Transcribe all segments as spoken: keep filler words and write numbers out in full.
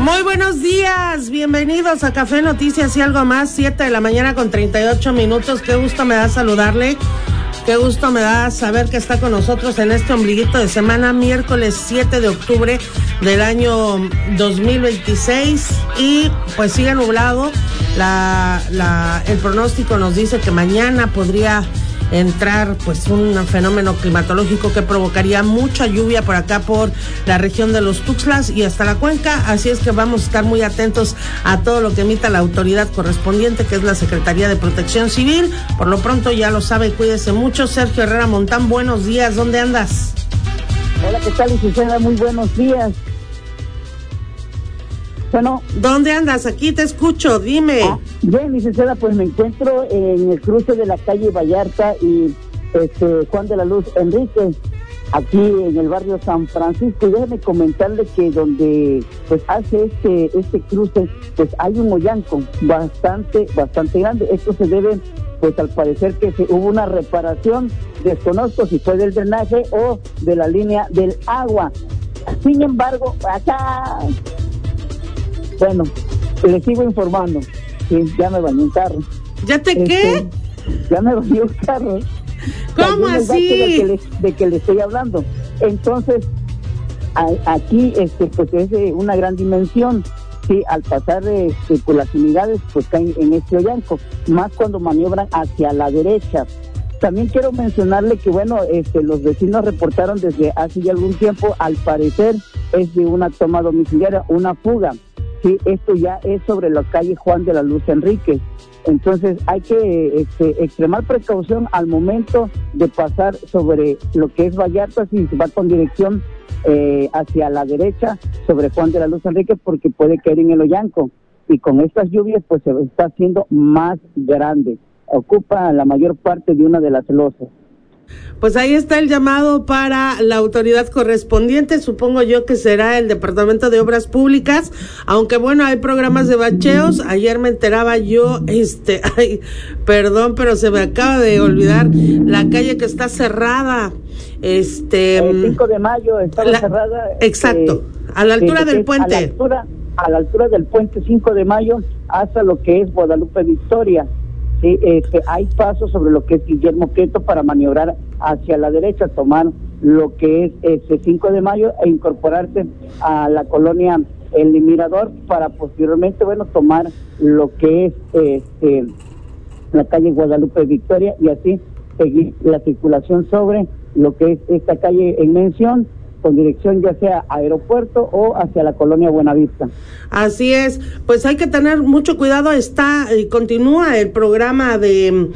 Muy buenos días, bienvenidos a Café Noticias y algo más, siete de la mañana con treinta y ocho minutos. Qué gusto me da saludarle, qué gusto me da saber que está con nosotros en este ombliguito de semana, miércoles siete de octubre del año dos mil veintiséis, y pues sigue nublado. La, la, el pronóstico nos dice que mañana podría entrar pues un fenómeno climatológico que provocaría mucha lluvia por acá por la región de los Tuxtlas y hasta la cuenca, así es que vamos a estar muy atentos a todo lo que emita la autoridad correspondiente, que es la Secretaría de Protección Civil. Por lo pronto ya lo sabe, cuídese mucho. Sergio Herrera Montán, buenos días, ¿dónde andas? Hola, ¿qué tal, licenciada? Muy buenos días. Bueno, ¿dónde andas? Aquí te escucho, dime. Ah, bien, licenciada, pues me encuentro en el cruce de la calle Vallarta y este Juan de la Luz Enrique, aquí en el barrio San Francisco. Y déjeme comentarle que donde pues hace este este cruce, pues hay un hoyanco bastante, bastante grande. Esto se debe, pues al parecer que se, hubo una reparación, desconozco si fue del drenaje o de la línea del agua. Sin embargo, acá... Bueno, le sigo informando. Sí, ya me bañé un carro. ¿Ya te este, qué? Ya me bañé un carro. ¿Cómo así? De que, le, de que le estoy hablando. Entonces, a, aquí este pues es de una gran dimensión. Sí, al pasar este, por las unidades, pues caen en este hoyanco. Más cuando maniobran hacia la derecha. También quiero mencionarle que, bueno, este, los vecinos reportaron desde hace ya algún tiempo, al parecer, es de una toma domiciliaria, una fuga. Sí, esto ya es sobre la calle Juan de la Luz Enrique. Entonces hay que este, extremar precaución al momento de pasar sobre lo que es Vallarta, si se va con dirección eh, hacia la derecha sobre Juan de la Luz Enrique, porque puede caer en el hoyanco. Y con estas lluvias pues se está haciendo más grande. Ocupa la mayor parte de una de las losas. Pues ahí está el llamado para la autoridad correspondiente, supongo yo que será el Departamento de Obras Públicas, aunque bueno, hay programas de bacheos. Ayer me enteraba yo, este, ay, perdón, pero se me acaba de olvidar la calle que está cerrada, este... El cinco de mayo estaba la, cerrada. Exacto, eh, a la altura eh, del puente. A la altura, a la altura del puente cinco de mayo hasta lo que es Guadalupe Victoria. Sí, este, hay pasos sobre lo que es Guillermo Prieto para maniobrar hacia la derecha, tomar lo que es este cinco de mayo e incorporarse a la colonia El Mirador para posteriormente, bueno, tomar lo que es este la calle Guadalupe Victoria y así seguir la circulación sobre lo que es esta calle en mención, con dirección ya sea a Aeropuerto o hacia la colonia Buenavista. Así es, pues hay que tener mucho cuidado. Está y continúa el programa de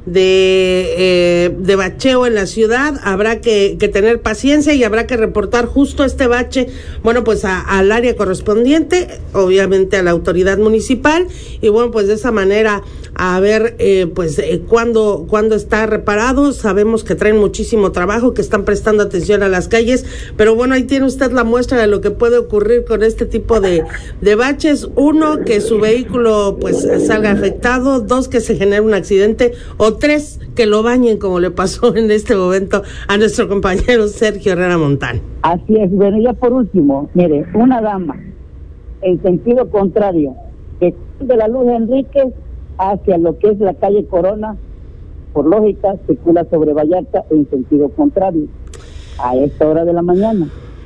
de eh, de bacheo en la ciudad. Habrá que, que tener paciencia y habrá que reportar justo este bache, bueno, pues a, al área correspondiente, obviamente a la autoridad municipal, y bueno, pues de esa manera a ver eh, pues eh, cuándo cuándo está reparado. Sabemos que traen muchísimo trabajo, que están prestando atención a las calles, pero bueno, ahí tiene usted la muestra de lo que puede ocurrir con este tipo de, de baches. Uno, que su vehículo pues salga afectado; dos, que se genere un accidente; o tres, que lo bañen, como le pasó en este momento a nuestro compañero Sergio Herrera Montán. Así es. Bueno, ya por último, mire, una dama en sentido contrario de la Luz Enríquez hacia lo que es la calle Corona, por lógica, circula sobre Vallarta en sentido contrario a esta hora de la mañana.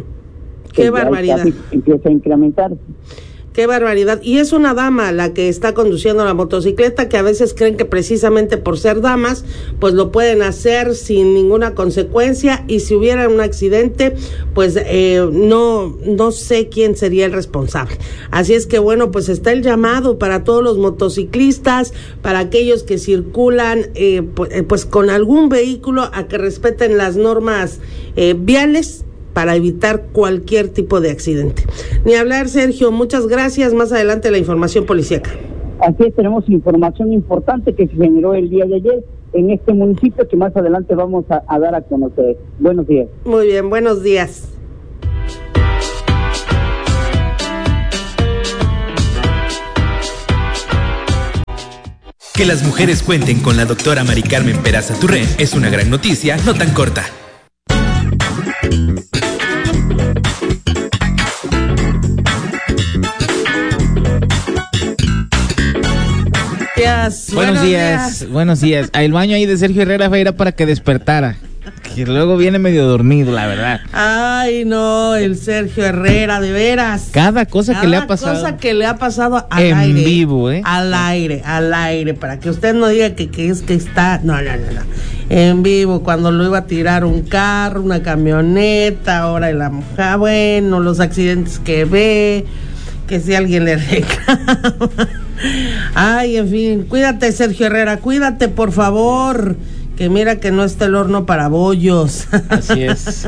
Qué barbaridad. Empieza a incrementarse. Qué barbaridad. Y es una dama la que está conduciendo la motocicleta, que a veces creen que precisamente por ser damas, pues lo pueden hacer sin ninguna consecuencia, y si hubiera un accidente, pues eh, no, no sé quién sería el responsable. Así es que bueno, pues está el llamado para todos los motociclistas, para aquellos que circulan eh, pues, pues con algún vehículo, a que respeten las normas eh, viales, para evitar cualquier tipo de accidente. Ni hablar, Sergio, muchas gracias. Más adelante la información policíaca. Así es, tenemos información importante que se generó el día de ayer en este municipio, que más adelante vamos a, a dar a conocer. Buenos días. Muy bien, buenos días. Que las mujeres cuenten con la doctora Mari Carmen Peraza Turré es una gran noticia, no tan corta. días. Buenos, buenos días, días, buenos días. El baño ahí de Sergio Herrera era para que despertara. Que luego viene medio dormido, la verdad. Ay, no, el Sergio Herrera, de veras. Cada cosa Cada que le ha pasado. Cada cosa que le ha pasado al en aire. En vivo, ¿eh? Al aire, al aire, para que usted no diga que, que es que está... No, no, no, no. En vivo, cuando lo iba a tirar un carro, una camioneta, ahora en la mujer, bueno, los accidentes que ve, que si alguien le reclama. Ay, en fin, cuídate, Sergio Herrera, cuídate, por favor. Que mira que no está el horno para bollos. Así es.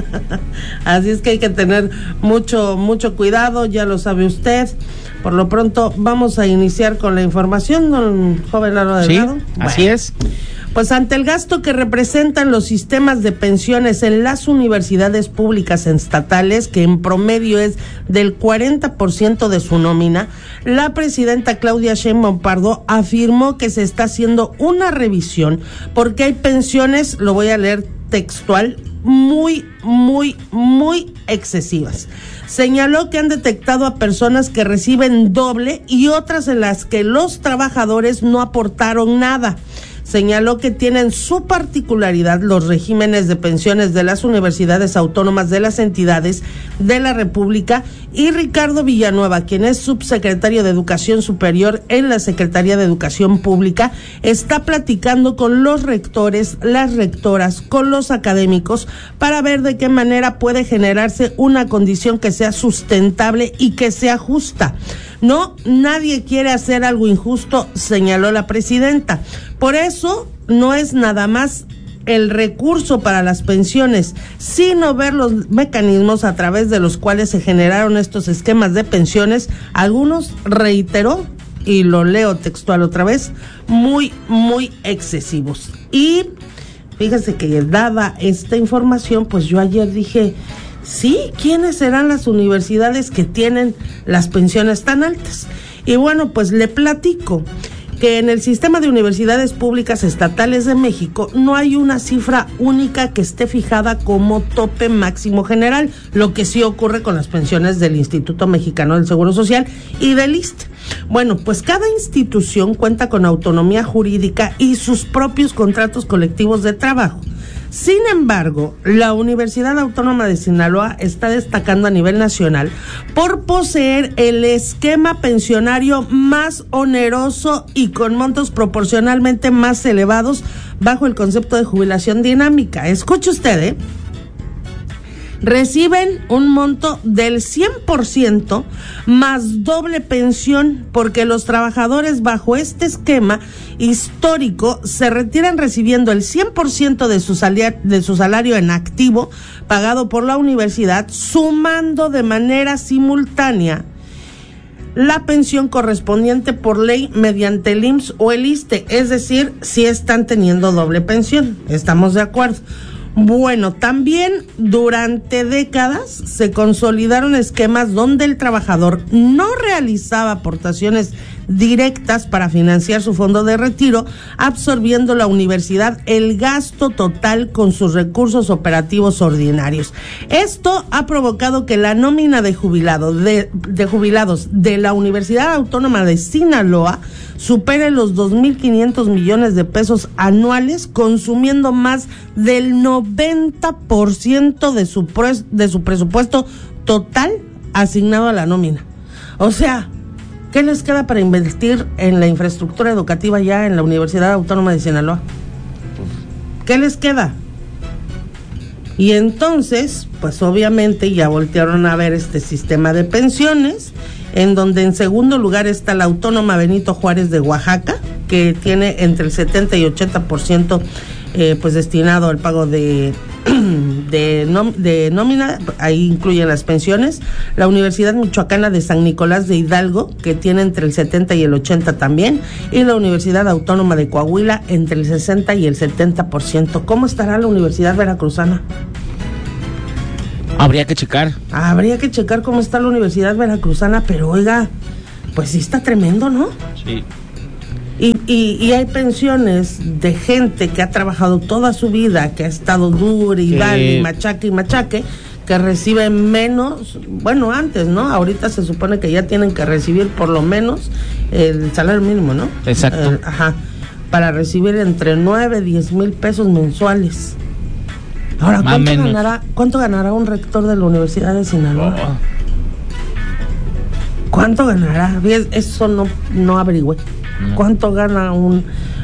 Así es que hay que tener mucho, mucho cuidado, ya lo sabe usted. Por lo pronto, vamos a iniciar con la información, don joven Lalo Delgado. Sí, así bueno. es. Pues ante el gasto que representan los sistemas de pensiones en las universidades públicas estatales, que en promedio es del cuarenta por ciento de su nómina, la presidenta Claudia Sheinbaum Pardo afirmó que se está haciendo una revisión porque hay pensiones, lo voy a leer textual, muy, muy, muy excesivas. Señaló que han detectado a personas que reciben doble y otras en las que los trabajadores no aportaron nada. Señaló que tienen su particularidad los regímenes de pensiones de las universidades autónomas de las entidades de la República, y Ricardo Villanueva, quien es subsecretario de Educación Superior en la Secretaría de Educación Pública, está platicando con los rectores, las rectoras, con los académicos para ver de qué manera puede generarse una condición que sea sustentable y que sea justa. No, nadie quiere hacer algo injusto, señaló la presidenta. Por eso no es nada más el recurso para las pensiones, sino ver los mecanismos a través de los cuales se generaron estos esquemas de pensiones. Algunos, reiteró, y lo leo textual otra vez, muy, muy excesivos. Y fíjese que dada esta información, pues yo ayer dije... Sí, ¿quiénes serán las universidades que tienen las pensiones tan altas? Y bueno, pues le platico que en el sistema de universidades públicas estatales de México no hay una cifra única que esté fijada como tope máximo general, lo que sí ocurre con las pensiones del Instituto Mexicano del Seguro Social y del I S S S T E. Bueno, pues cada institución cuenta con autonomía jurídica y sus propios contratos colectivos de trabajo. Sin embargo, la Universidad Autónoma de Sinaloa está destacando a nivel nacional por poseer el esquema pensionario más oneroso y con montos proporcionalmente más elevados bajo el concepto de jubilación dinámica. Escuche usted, ¿eh? Reciben un monto del cien por ciento más doble pensión, porque los trabajadores bajo este esquema histórico se retiran recibiendo el cien por ciento de su salario, de su salario en activo pagado por la universidad, sumando de manera simultánea la pensión correspondiente por ley mediante el I M S S o el I S S S T E, es decir, si están teniendo doble pensión. ¿Estamos de acuerdo? Bueno, también durante décadas se consolidaron esquemas donde el trabajador no realizaba aportaciones directas para financiar su fondo de retiro, absorbiendo la universidad el gasto total con sus recursos operativos ordinarios. Esto ha provocado que la nómina de jubilados de, de jubilados de la Universidad Autónoma de Sinaloa supere los dos mil quinientos millones de pesos anuales, consumiendo más del noventa por ciento de su pres, de su presupuesto total asignado a la nómina. O sea, ¿qué les queda para invertir en la infraestructura educativa ya en la Universidad Autónoma de Sinaloa? ¿Qué les queda? Y entonces, pues obviamente ya voltearon a ver este sistema de pensiones, en donde en segundo lugar está la Autónoma Benito Juárez de Oaxaca, que tiene entre el setenta y ochenta por ciento eh, pues destinado al pago de de, nom, de nómina, ahí incluyen las pensiones. La Universidad Michoacana de San Nicolás de Hidalgo, que tiene entre el setenta y el ochenta también, y la Universidad Autónoma de Coahuila entre el sesenta y el setenta por ciento. ¿Cómo estará la Universidad Veracruzana? Habría que checar. Habría que checar cómo está la Universidad Veracruzana, pero oiga, pues sí está tremendo, ¿no? Sí. Y, y, y hay pensiones de gente que ha trabajado toda su vida, que ha estado duro y que... dale, y machaque y machaque, que reciben menos, bueno, antes, ¿no? Ahorita se supone que ya tienen que recibir por lo menos el salario mínimo, ¿no? Exacto. Eh, ajá, para recibir entre nueve, diez mil pesos mensuales. Ahora, Más ¿cuánto menos. ganará, ¿cuánto ganará un rector de la Universidad de Sinaloa? Oh. ¿Cuánto ganará? Eso no, no averigüé. No. ¿Cuánto gana un